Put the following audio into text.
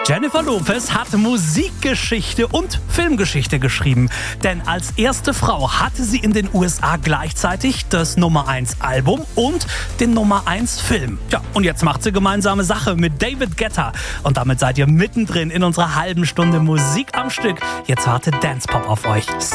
Jennifer Lopez hat Musikgeschichte und Filmgeschichte geschrieben. Denn als erste Frau hatte sie in den USA gleichzeitig das Nummer 1 Album und den Nummer 1 Film. Ja, und jetzt macht sie gemeinsame Sache mit David Guetta. Und damit seid ihr mittendrin in unserer halben Stunde Musik am Stück. Jetzt wartet Dance Pop auf euch.